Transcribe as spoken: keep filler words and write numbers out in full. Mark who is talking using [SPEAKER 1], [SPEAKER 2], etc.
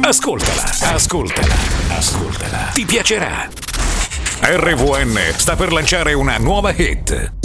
[SPEAKER 1] Ascoltala, ascoltala, ascoltala. Ti piacerà. R V N sta per lanciare una nuova hit.